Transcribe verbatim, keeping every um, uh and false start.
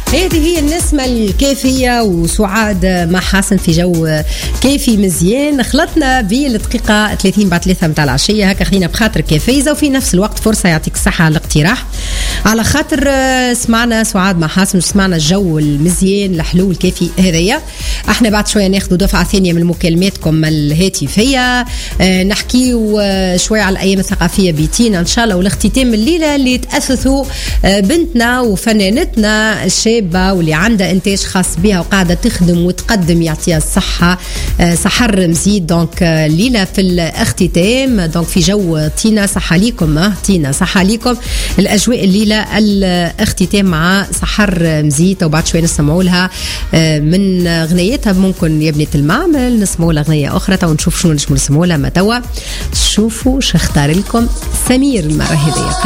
هذه هي النسمة الكافية وسعاد مع حسن في جو كافي مزيان. خلطنا بالدقيقة ثلاثين بعد ثلاثة متاع العشية هكا، خلينا بخاطر كافيزة وفي نفس الوقت فرصة يعطيك الصحة على الاقتراح، على خاطر سمعنا سعاد مع حسن وسمعنا الجو المزيان الحلو الكافي هذايا. احنا بعد شوية ناخذ دفعة ثانية من مكالماتكم الهاتفية، اه نحكيو شوية على الأيام الثقافية بيتينا إن شاء الله، والاختتام الليلة اللي تأسسوا اه بنتنا وفنانتنا الشابة واللي عندها إنتاج خاص بها وقاعدة تخدم وتقدم يعطيها الصحة، اه سحر مزيد. دونك اه ليلة في الاختتام، دونك في جو تينا صحة ليكم، اه تينا صحة ليكم الأجواء الليلة الاختتام مع سحر مزيد. وبعد شوية نسمعوا لها اه من غنيتها ممكن يا بنية المعمل، نسمعوا لها غنية أخرى ونشوف شنو نجمو نسمعوا لها. ما توا شوفوا شو اختار لكم سمير المرة هذه.